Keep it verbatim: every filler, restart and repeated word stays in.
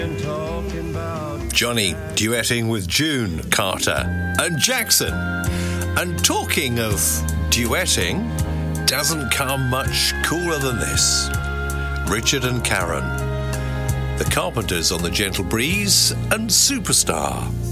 Johnny duetting with June Carter and Jackson. And talking of duetting, doesn't come much cooler than this. Richard and Karen. The Carpenters on the Gentle Breeze and Superstar.